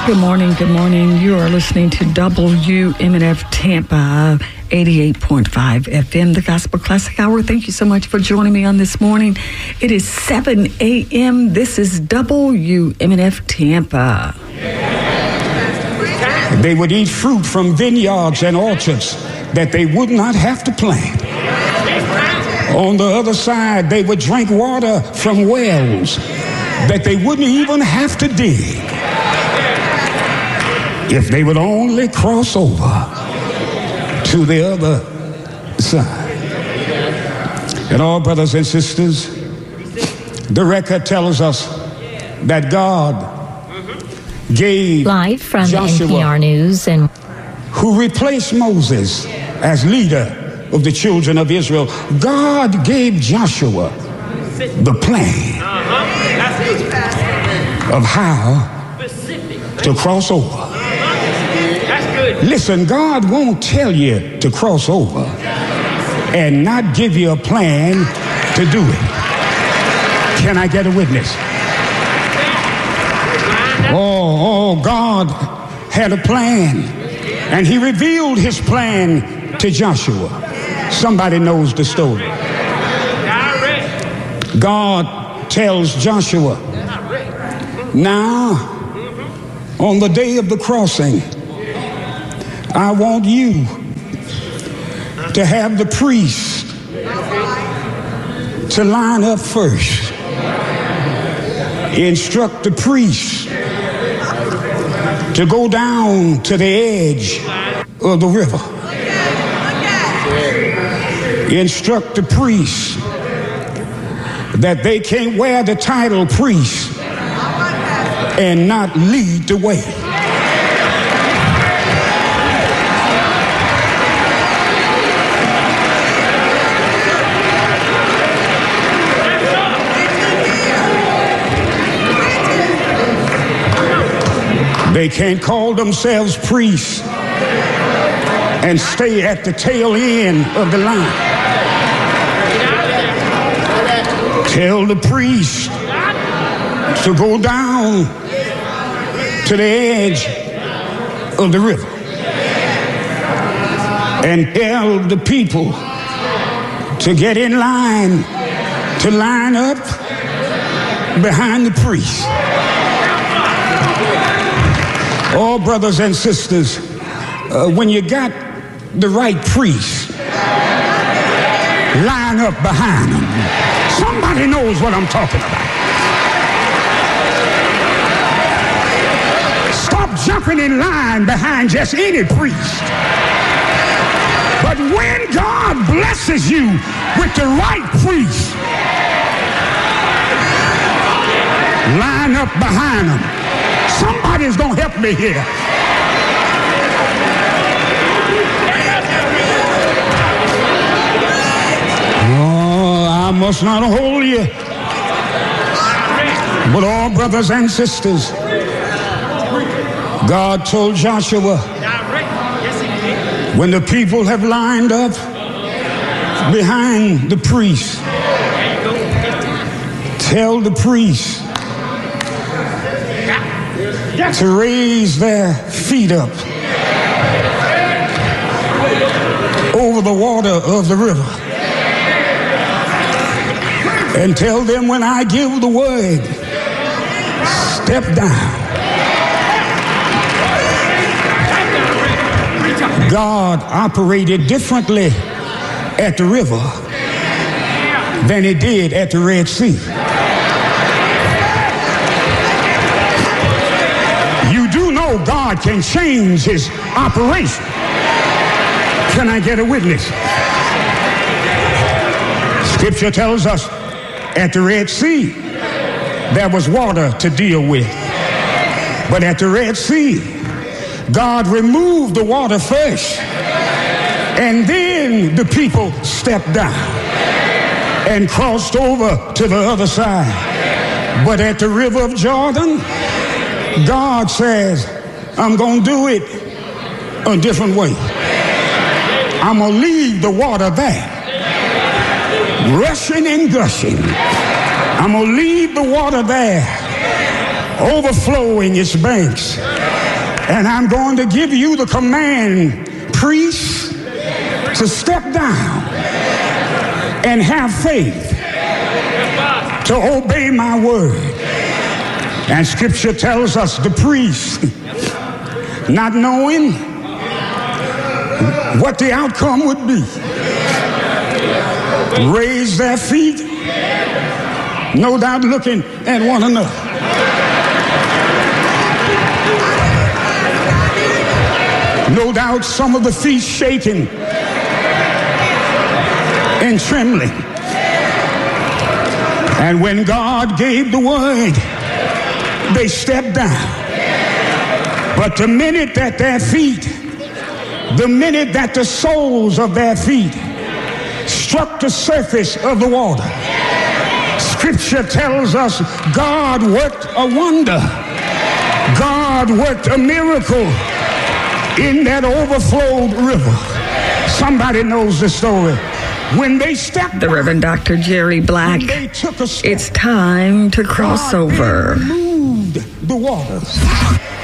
Good morning. Good morning. You are listening to WMNF Tampa 88.5 FM, the Gospel Classic Hour. Thank you so much for joining me on this morning. It is 7 a.m. This is WMNF Tampa. They would eat fruit from vineyards and orchards that they would not have to plant. On the other side, they would drink water from wells that they wouldn't even have to dig if they would only cross over to the other side. And all brothers and sisters, the record tells us that God gave live from Joshua, NPR News, and who replaced Moses as leader of the children of Israel. God gave Joshua the plan of how to cross over. Listen, God won't tell you to cross over and not give you a plan to do it. Can I get a witness? Oh, God had a plan, and he revealed his plan to Joshua. Somebody knows the story. God tells Joshua, now, on the day of the crossing, I want you to have the priest to line up first. Instruct the priest to go down to the edge of the river. Instruct the priest that they can't wear the title priest and not lead the way. They can't call themselves priests and stay at the tail end of the line. Tell the priest to go down to the edge of the river and tell the people to get in line, to line up behind the priest. Oh, brothers and sisters, when you got the right priest, line up behind him. Somebody knows what I'm talking about. Stop jumping in line behind just any priest. But when God blesses you with the right priest, line up behind him. Somebody's going to help me here. Oh, I must not hold you. But all brothers and sisters, God told Joshua, when the people have lined up behind the priest, tell the priest to raise their feet up over the water of the river and tell them, when I give the word, step down. God operated differently at the river than he did at the Red Sea. God can change his operation. Can I get a witness? Scripture tells us at the Red Sea there was water to deal with. But at the Red Sea, God removed the water first, and then the people stepped down and crossed over to the other side. But at the river of Jordan, God says, I'm going to do it a different way. I'm going to leave the water there, rushing and gushing. I'm going to leave the water there, overflowing its banks. And I'm going to give you the command, priests, to step down and have faith to obey my word. And scripture tells us the priests, not knowing what the outcome would be, raised their feet, no doubt looking at one another. No doubt some of the feet shaking and trembling. And when God gave the word, they stepped down. But the minute that their feet, the minute that the soles of their feet struck the surface of the water, scripture tells us God worked a wonder. God worked a miracle in that overflowed river. Somebody knows the story. When they stepped, the Reverend Dr. Jerry Black, it's time to cross over. God moved the waters.